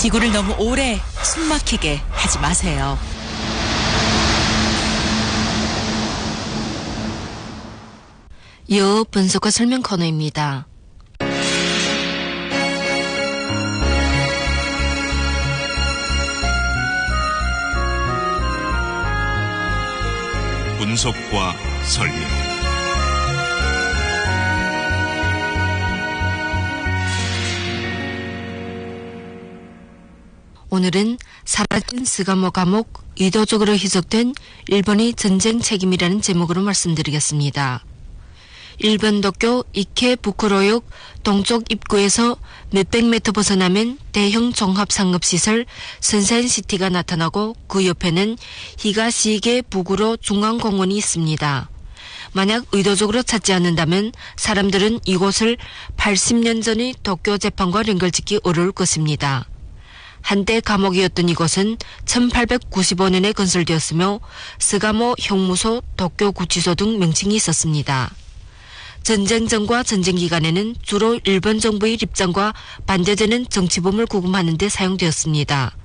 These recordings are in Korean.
지구를 너무 오래 숨막히게 하지 마세요. 이어 분석과 설명 코너입니다. 분석과 설명. 오늘은 사라진 스가모 감옥 의도적으로 희석된 일본의 전쟁 책임이라는 제목으로 말씀드리겠습니다. 일본 도쿄 이케부쿠로역 동쪽 입구에서 몇백 미터 벗어나면 대형 종합상업시설 선센시티가 나타나고 그 옆에는 히가시게 북으로 중앙공원이 있습니다. 만약 의도적으로 찾지 않는다면 사람들은 이곳을 80년 전의 도쿄 재판과 연결짓기 어려울 것입니다. 한때 감옥이었던 이곳은 1895년에 건설되었으며 스가모 형무소, 도쿄 구치소 등 명칭이 있었습니다. 전쟁 전과 전쟁 기간에는 주로 일본 정부의 입장과 반대되는 정치범을 구금하는 데 사용되었습니다.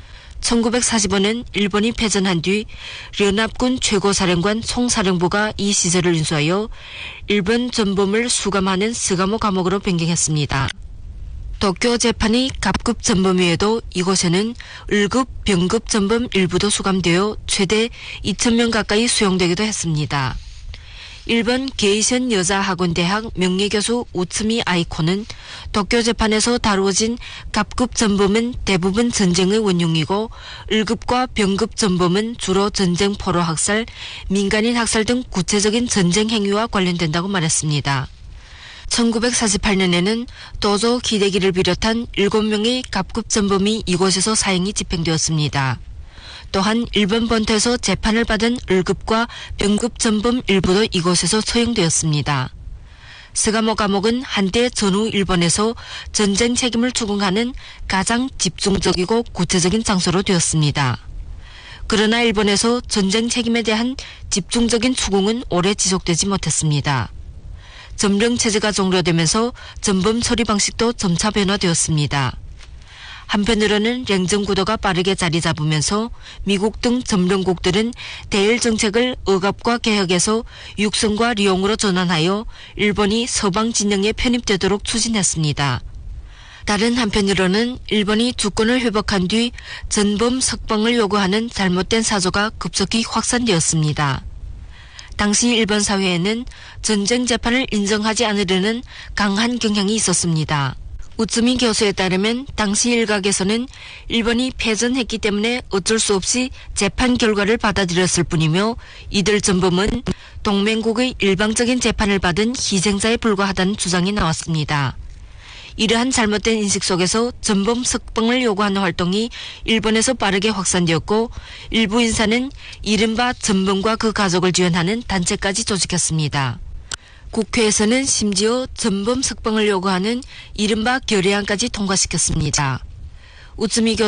1945년 일본이 패전한 뒤 연합군 최고사령관 총사령부가 이 시설을 인수하여 일본 전범을 수감하는 스가모 감옥으로 변경했습니다. 도쿄 재판의 갑급 전범위에도 이곳에는 을급, 병급 전범 일부도 수감되어 최대 2,000명 가까이 수용되기도 했습니다. 일본 게이션 여자학원대학 명예교수 우츠미 아이코는 도쿄 재판에서 다루어진 갑급 전범은 대부분 전쟁의 원흉이고 을급과 병급 전범은 주로 전쟁 포로 학살, 민간인 학살 등 구체적인 전쟁 행위와 관련된다고 말했습니다. 1948년에는 도조 히데기를 비롯한 7명의 갑급 전범이 이곳에서 사형이 집행되었습니다. 또한 일본 본토에서 재판을 받은 을급과 병급 전범 일부도 이곳에서 처형되었습니다. 스가모 감옥은 한때 전후 일본에서 전쟁 책임을 추궁하는 가장 집중적이고 구체적인 장소로 되었습니다. 그러나 일본에서 전쟁 책임에 대한 집중적인 추궁은 오래 지속되지 못했습니다. 점령 체제가 종료되면서 전범 처리 방식도 점차 변화되었습니다. 한편으로는 냉전 구도가 빠르게 자리 잡으면서 미국 등 점령국들은 대일 정책을 억압과 개혁에서 육성과 리용으로 전환하여 일본이 서방 진영에 편입되도록 추진했습니다. 다른 한편으로는 일본이 주권을 회복한 뒤 전범 석방을 요구하는 잘못된 사조가 급속히 확산되었습니다. 당시 일본 사회에는 전쟁 재판을 인정하지 않으려는 강한 경향이 있었습니다. 우츠미 교수에 따르면 당시 일각에서는 일본이 패전했기 때문에 어쩔 수 없이 재판 결과를 받아들였을 뿐이며 이들 전범은 동맹국의 일방적인 재판을 받은 희생자에 불과하다는 주장이 나왔습니다. 이러한 잘못된 인식 속에서 전범 석방을 요구하는 활동이 일본에서 빠르게 확산되었고 일부 인사는 이른바 전범과 그 가족을 지원하는 단체까지 조직했습니다. 국회에서는 심지어 전범 석방을 요구하는 이른바 결의안까지 통과시켰습니다. 우츠미 교수